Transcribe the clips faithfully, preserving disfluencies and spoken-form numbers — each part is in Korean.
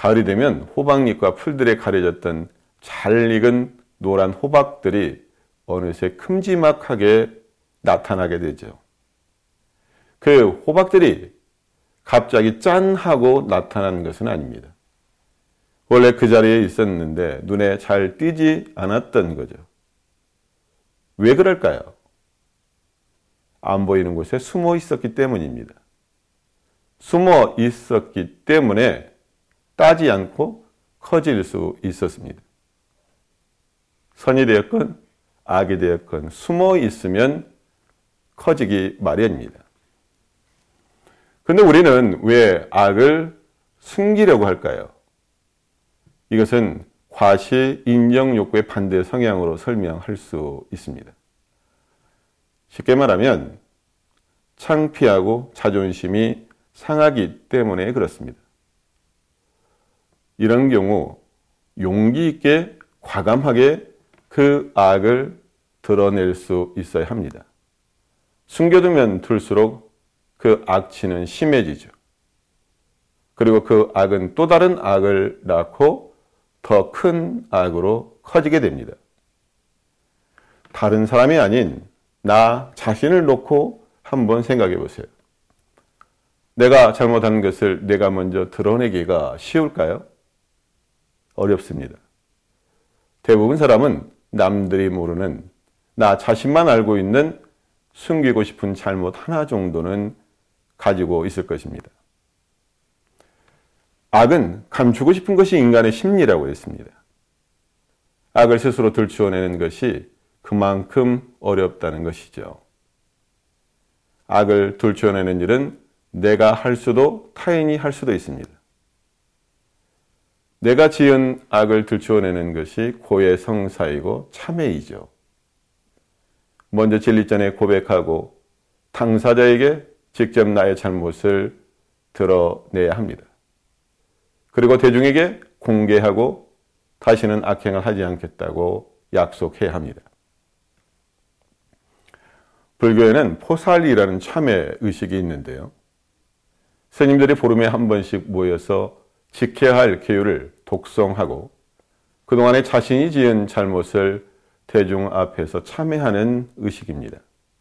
가을이 되면 호박잎과 풀들에 가려졌던 잘 익은 노란 호박들이 어느새 큼지막하게 나타나게 되죠. 그 호박들이 갑자기 짠 하고 나타난 것은 아닙니다. 원래 그 자리에 있었는데 눈에 잘 띄지 않았던 거죠. 왜 그럴까요? 안 보이는 곳에 숨어 있었기 때문입니다. 숨어 있었기 때문에 따지 않고 커질 수 있었습니다. 선이 되었건 악이 되었건 숨어 있으면 커지기 마련입니다. 그런데 우리는 왜 악을 숨기려고 할까요? 이것은 과시 인정 욕구의 반대 성향으로 설명할 수 있습니다. 쉽게 말하면 창피하고 자존심이 상하기 때문에 그렇습니다. 이런 경우 용기 있게 과감하게 그 악을 드러낼 수 있어야 합니다. 숨겨두면 둘수록 그 악취는 심해지죠. 그리고 그 악은 또 다른 악을 낳고 더 큰 악으로 커지게 됩니다. 다른 사람이 아닌 나 자신을 놓고 한번 생각해 보세요. 내가 잘못한 것을 내가 먼저 드러내기가 쉬울까요? 어렵습니다. 대부분 사람은 남들이 모르는 나 자신만 알고 있는 숨기고 싶은 잘못 하나 정도는 가지고 있을 것입니다. 악은 감추고 싶은 것이 인간의 심리라고 했습니다. 악을 스스로 들추어내는 것이 그만큼 어렵다는 것이죠. 악을 들추어내는 일은 내가 할 수도 타인이 할 수도 있습니다. 내가 지은 악을 들추어내는 것이 고해성사이고 참회이죠. 먼저 진리 전에 고백하고 당사자에게 직접 나의 잘못을 드러내야 합니다. 그리고 대중에게 공개하고 다시는 악행을 하지 않겠다고 약속해야 합니다. 불교에는 포살리라는 참회 의식이 있는데요. 스님들이 보름에 한 번씩 모여서 지켜야 할 계율을 독송하고 그동안에 자신이 지은 잘못을 대중 앞에서 참회하는 의식입니다.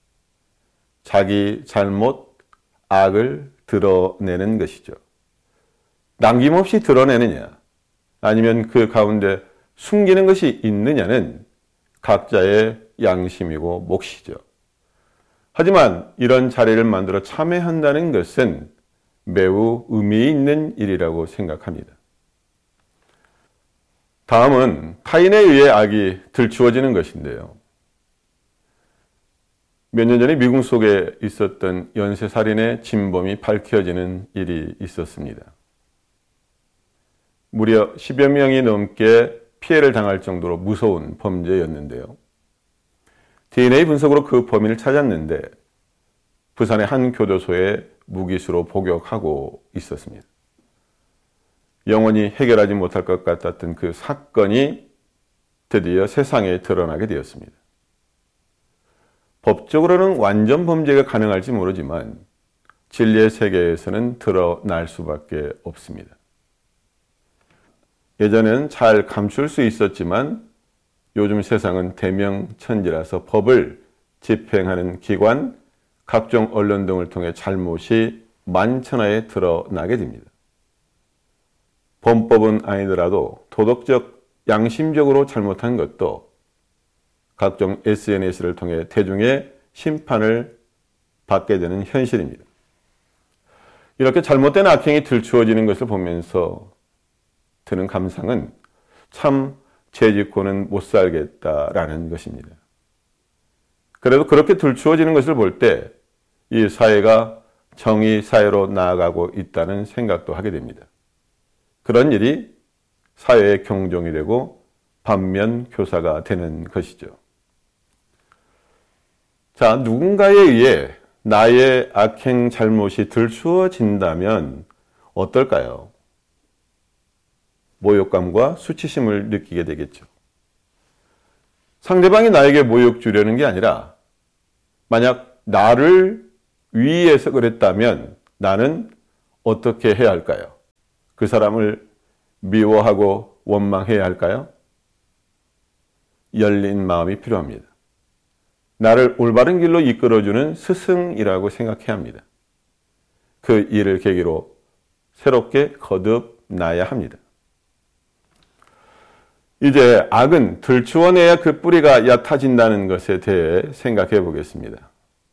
자기 잘못, 악을 드러내는 것이죠. 남김없이 드러내느냐 아니면 그 가운데 숨기는 것이 있느냐는 각자의 양심이고 몫이죠. 하지만 이런 자리를 만들어 참회한다는 것은 매우 의미 있는 일이라고 생각합니다. 다음은 타인에 의해 악이 들추어지는 것인데요. 몇 년 전에 미국 속에 있었던 연쇄살인의 진범이 밝혀지는 일이 있었습니다. 무려 십여 명이 넘게 피해를 당할 정도로 무서운 범죄였는데요. 디엔에이 분석으로 그 범인을 찾았는데 부산의 한 교도소에 무기수로 복역하고 있었습니다. 영원히 해결하지 못할 것 같았던 그 사건이 드디어 세상에 드러나게 되었습니다. 법적으로는 완전 범죄가 가능할지 모르지만 진리의 세계에서는 드러날 수밖에 없습니다. 예전에는 잘 감출 수 있었지만 요즘 세상은 대명천지라서 법을 집행하는 기관, 각종 언론 등을 통해 잘못이 만천하에 드러나게 됩니다. 범법은 아니더라도 도덕적, 양심적으로 잘못한 것도 각종 에스엔에스를 통해 대중의 심판을 받게 되는 현실입니다. 이렇게 잘못된 악행이 들추어지는 것을 보면서 드는 감상은 참 죄짓고는 못 살겠다라는 것입니다. 그래도 그렇게 들추어지는 것을 볼 때 이 사회가 정의 사회로 나아가고 있다는 생각도 하게 됩니다. 그런 일이 사회의 경종이 되고 반면 교사가 되는 것이죠. 자, 누군가에 의해 나의 악행 잘못이 들추어진다면 어떨까요? 모욕감과 수치심을 느끼게 되겠죠. 상대방이 나에게 모욕 주려는 게 아니라 만약 나를 위해서 그랬다면 나는 어떻게 해야 할까요? 그 사람을 미워하고 원망해야 할까요? 열린 마음이 필요합니다. 나를 올바른 길로 이끌어주는 스승이라고 생각해야 합니다. 그 일을 계기로 새롭게 거듭나야 합니다. 이제 악은 들추어내야 그 뿌리가 얕아진다는 것에 대해 생각해 보겠습니다.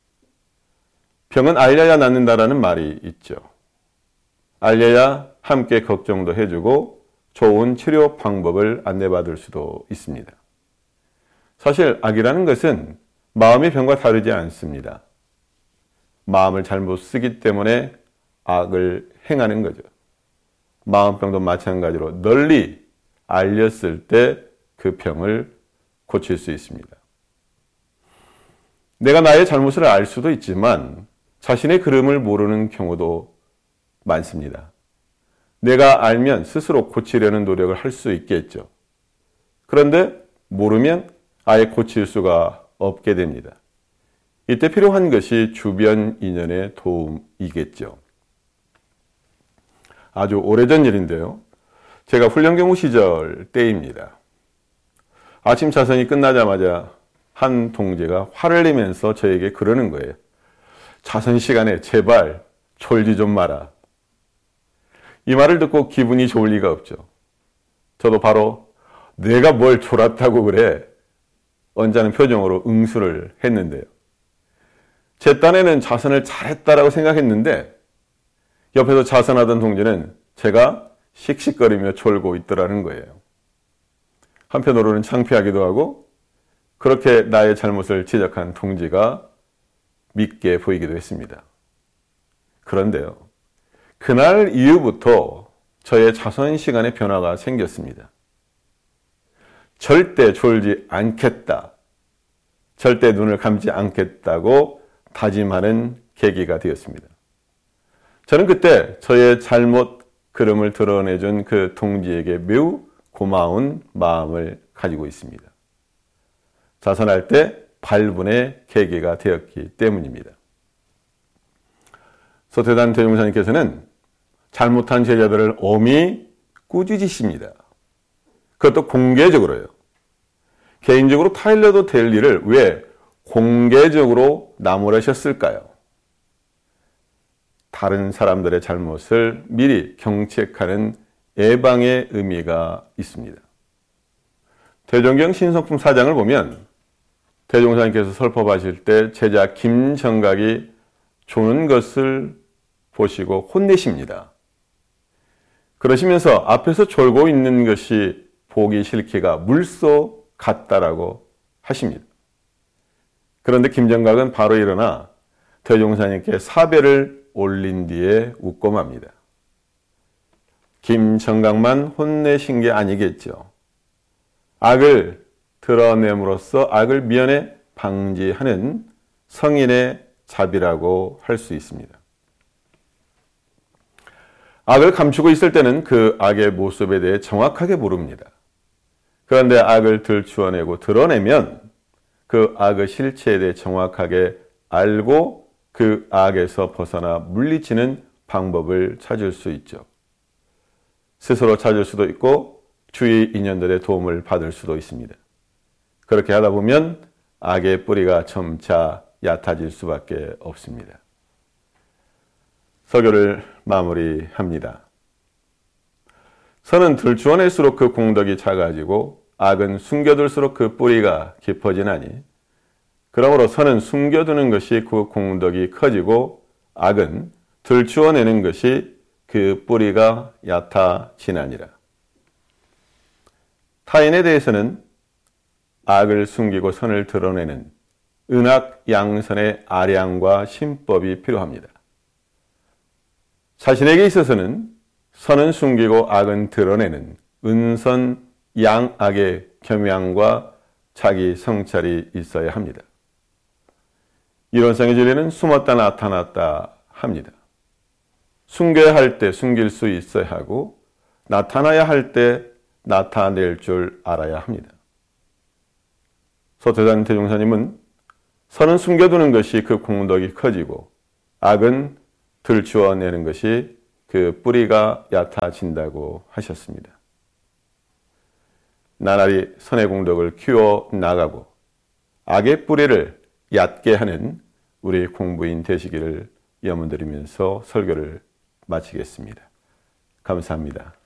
병은 알려야 낫는다라는 말이 있죠. 알려야 함께 걱정도 해주고 좋은 치료 방법을 안내받을 수도 있습니다. 사실 악이라는 것은 마음의 병과 다르지 않습니다. 마음을 잘못 쓰기 때문에 악을 행하는 거죠. 마음병도 마찬가지로 널리 알렸을 때 그 병을 고칠 수 있습니다. 내가 나의 잘못을 알 수도 있지만 자신의 그름을 모르는 경우도 많습니다. 내가 알면 스스로 고치려는 노력을 할 수 있겠죠. 그런데 모르면 아예 고칠 수가 없게 됩니다. 이때 필요한 것이 주변 인연의 도움이겠죠. 아주 오래전 일인데요. 제가 훈련경무 시절 때입니다. 아침 차선이 끝나자마자 한 동지가 화를 내면서 저에게 그러는 거예요. 차선 시간에 제발 졸지 좀 마라. 이 말을 듣고 기분이 좋을 리가 없죠. 저도 바로 내가 뭘 졸았다고 그래? 언짢은 표정으로 응수를 했는데요. 제 딴에는 자선을 잘했다라고 생각했는데 옆에서 자선하던 동지는 제가 씩씩거리며 졸고 있더라는 거예요. 한편으로는 창피하기도 하고 그렇게 나의 잘못을 지적한 동지가 믿게 보이기도 했습니다. 그런데요. 그날 이후부터 저의 자선 시간에 변화가 생겼습니다. 절대 졸지 않겠다. 절대 눈을 감지 않겠다고 다짐하는 계기가 되었습니다. 저는 그때 저의 잘못 그름을 드러내준 그 동지에게 매우 고마운 마음을 가지고 있습니다. 자선할 때 발분의 계기가 되었기 때문입니다. 서태단 대종사님께서는 잘못한 제자들을 엄히 꾸짖으십니다. 그것도 공개적으로요. 개인적으로 타일러도 될 일을 왜 공개적으로 나무라셨을까요? 다른 사람들의 잘못을 미리 경책하는 예방의 의미가 있습니다. 대종경 신성품 사 장을 보면 대종사님께서 설법하실 때 제자 김정각이 조는 것을 보시고 혼내십니다. 그러시면서 앞에서 졸고 있는 것이 보기 싫기가 물소 같다라고 하십니다. 그런데 김정각은 바로 일어나 대종사님께 사배를 올린 뒤에 웃고 맙니다. 김정각만 혼내신 게 아니겠죠. 악을 드러냄으로써 악을 미연에 방지하는 성인의 자비라고 할 수 있습니다. 악을 감추고 있을 때는 그 악의 모습에 대해 정확하게 모릅니다. 그런데 악을 들추어내고 드러내면 그 악의 실체에 대해 정확하게 알고 그 악에서 벗어나 물리치는 방법을 찾을 수 있죠. 스스로 찾을 수도 있고 주위 인연들의 도움을 받을 수도 있습니다. 그렇게 하다 보면 악의 뿌리가 점차 얕아질 수밖에 없습니다. 설교를 마무리합니다. 선은 들추어낼수록 그 공덕이 작아지고 악은 숨겨둘수록 그 뿌리가 깊어지나니 그러므로 선은 숨겨두는 것이 그 공덕이 커지고 악은 들추어내는 것이 그 뿌리가 얕아지나니라. 타인에 대해서는 악을 숨기고 선을 드러내는 은악 양선의 아량과 신법이 필요합니다. 자신에게 있어서는 선은 숨기고 악은 드러내는 은선 양악의 겸양과 자기 성찰이 있어야 합니다. 이론상의 진리는 숨었다 나타났다 합니다. 숨겨야 할 때 숨길 수 있어야 하고 나타나야 할 때 나타낼 줄 알아야 합니다. 서태단 대종사님은 선은 숨겨두는 것이 그 공덕이 커지고 악은 들추어내는 것이 그 뿌리가 얕아진다고 하셨습니다. 나날이 선의 공덕을 키워 나가고 악의 뿌리를 얕게 하는 우리 공부인 되시기를 염원드리면서 설교를 마치겠습니다. 감사합니다.